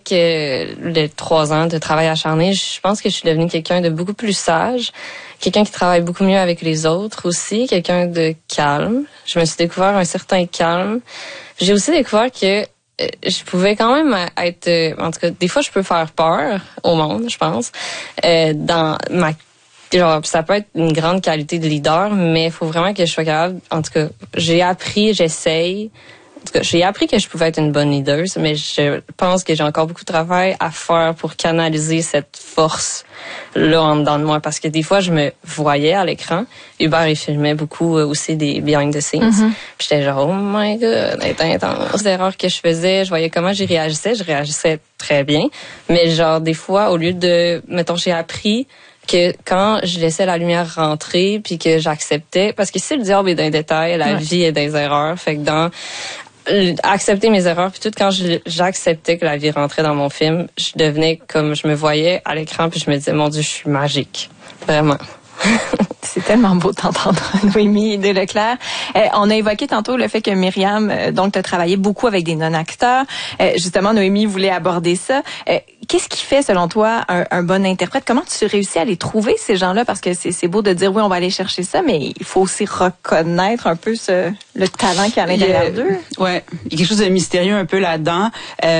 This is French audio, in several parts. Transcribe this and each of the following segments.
que les 3 ans de travail acharné, je pense que je suis devenue quelqu'un de beaucoup plus sage, quelqu'un qui travaille beaucoup mieux avec les autres aussi, quelqu'un de calme. Je me suis découvert un certain calme. J'ai aussi découvert que je pouvais quand même être, en tout cas, des fois je peux faire peur au monde, je pense, dans ma genre, ça peut être une grande qualité de leader, mais il faut vraiment que je sois capable. En tout cas, j'ai appris que je pouvais être une bonne leader, mais je pense que j'ai encore beaucoup de travail à faire pour canaliser cette force-là en dedans de moi. Parce que des fois, je me voyais à l'écran. Hubert, il filmait beaucoup aussi des behind the scenes. Mm-hmm. Puis j'étais genre, oh my god, c'était intense. L'erreur que je faisais, je voyais comment je réagissais très bien. Mais genre, des fois, au lieu de, mettons, j'ai appris que quand je laissais la lumière rentrer puis que j'acceptais, parce que si le diable est dans les détails, la vie est des erreurs. Fait que dans accepter mes erreurs, puis tout quand j'acceptais que la vie rentrait dans mon film, je devenais comme je me voyais à l'écran, puis je me disais, mon Dieu, je suis magique. Vraiment. C'est tellement beau de t'entendre, Noémie Desleclerc. On a évoqué tantôt le fait que Myriam, donc, t'as travaillé beaucoup avec des non-acteurs. Justement, Noémie voulait aborder ça. Qu'est-ce qui fait, selon toi, un bon interprète? Comment tu réussis à les trouver, ces gens-là? Parce que c'est beau de dire, oui, on va aller chercher ça, mais il faut aussi reconnaître un peu le talent qu'il y a à l'intérieur d'eux. Ouais, il y a quelque chose de mystérieux un peu là-dedans.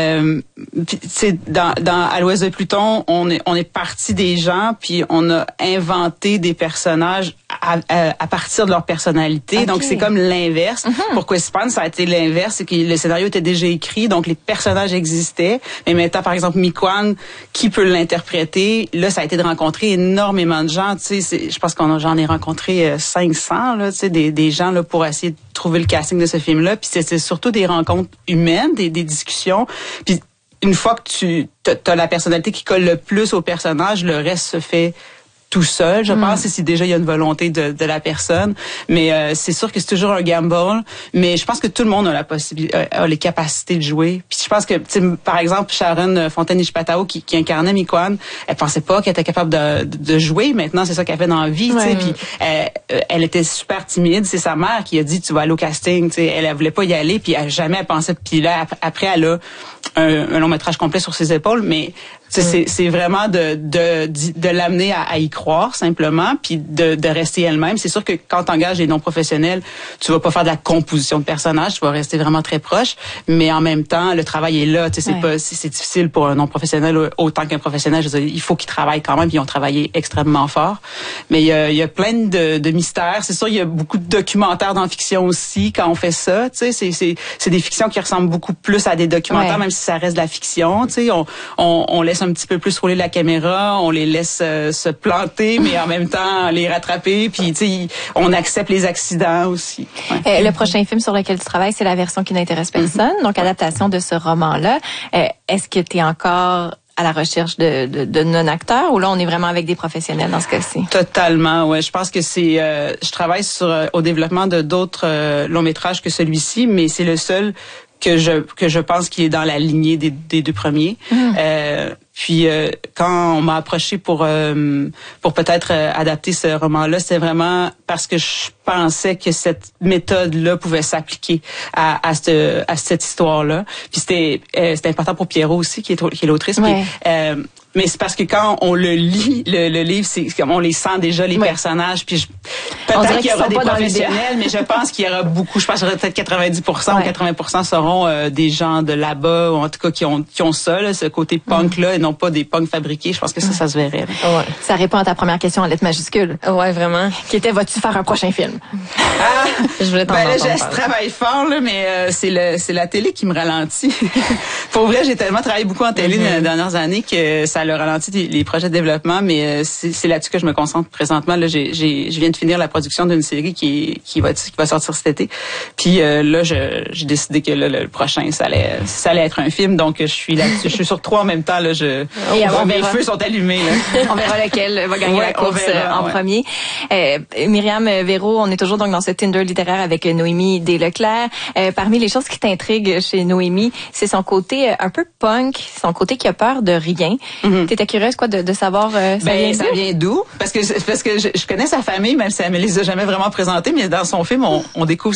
C'est dans À l'Ouest de Pluton, on est parti des gens, puis on a inventé des personnages à partir de leur personnalité. Okay. Donc c'est comme l'inverse. Mm-hmm. Pour Quispans, ça a été l'inverse, c'est que le scénario était déjà écrit, donc les personnages existaient. Mais maintenant, par exemple, Miquan, qui peut l'interpréter? Là, ça a été de rencontrer énormément de gens. Tu sais, je pense j'en ai rencontré 500 là, tu sais, des gens là pour essayer de trouver le casting de ce film-là. Puis c'est surtout des rencontres humaines, des discussions. Puis une fois que tu as la personnalité qui colle le plus au personnage, le reste se fait tout seul, je pense, si déjà il y a une volonté de la personne. Mais c'est sûr que c'est toujours un gamble. Mais je pense que tout le monde a la possibilité, a les capacités de jouer. Puis je pense que, par exemple, Sharon Fontaine-Ishpatao qui incarnait Miquan, elle pensait pas qu'elle était capable de jouer. Maintenant, c'est ça qu'elle fait dans la vie. Ouais. Puis elle était super timide. C'est sa mère qui a dit, tu vas aller au casting. T'sais, elle voulait pas y aller. Puis jamais elle pensait. Puis là, après, elle a un long métrage complet sur ses épaules. Mais c'est vraiment de l'amener à y croire simplement, puis de rester elle-même. C'est sûr que quand tu engages des non-professionnels, tu vas pas faire de la composition de personnages, tu vas rester vraiment très proche, mais en même temps, le travail est là. Tu sais, c'est difficile pour un non-professionnel autant qu'un professionnel. Je veux dire, il faut qu'ils travaillent quand même, puis ils ont travaillé extrêmement fort. Mais il y a plein de mystères. C'est sûr, il y a beaucoup de documentaires dans la fiction aussi quand on fait ça. Tu sais, c'est des fictions qui ressemblent beaucoup plus à des documentaires, même si ça reste de la fiction. Tu sais, on laisse un petit peu plus rouler la caméra, on les laisse se planter, mais en même temps les rattraper, puis tu sais, on accepte les accidents aussi. Ouais. Le prochain film sur lequel tu travailles, c'est La version qui n'intéresse personne, donc adaptation de ce roman-là. Est-ce que tu es encore à la recherche de non-acteurs, ou là on est vraiment avec des professionnels dans ce cas-ci? Totalement, ouais. Je pense que je travaille au développement de d'autres longs métrages que celui-ci, mais c'est le seul que je pense qu'il est dans la lignée des deux premiers. Puis quand on m'a approché pour peut-être adapter ce roman-là, c'est vraiment parce que je pensais que cette méthode-là pouvait s'appliquer à cette histoire-là. Puis c'était important pour Pierrot aussi, qui est l'autrice. Ouais. Mais c'est parce que quand on le lit, le livre, c'est comme on les sent déjà, les personnages. Puis peut-être qu'il y aura des professionnels, mais je pense qu'il y aura beaucoup. Je pense qu'il y aura peut-être 90% ou 80% seront des gens de là-bas, ou en tout cas qui ont ça, là, ce côté punk-là, et non pas des punks fabriqués. Je pense que ça se verrait. Ouais. Ça répond à ta première question en lettres majuscules. Ouais, vraiment. Qui était, vas-tu faire un prochain film? Je voulais t'en entendre parler. Je travaille fort, là, mais c'est la télé qui me ralentit. Pour vrai, j'ai tellement travaillé beaucoup en télé dans les dernières années que ça a ralenti les projets de développement, mais c'est là-dessus que je me concentre présentement. Là, je viens de finir la production d'une série qui va sortir cet été. Puis là, j'ai décidé que le prochain, ça allait être un film. Donc, je suis là-dessus. Je suis sur 3 en même temps. Là, mes feux sont allumés. Là. On verra lequel va gagner la course en premier. Myriam Véro, on est toujours donc dans ce Tinder littéraire avec Noémie Desleclerc. Parmi les choses qui t'intriguent chez Noémie, c'est son côté un peu punk, son côté qui a peur de rien. T'étais curieuse de savoir ça vient d'où? Parce que je connais sa famille, même si elle me les a jamais vraiment présentés, mais dans son film, on découvre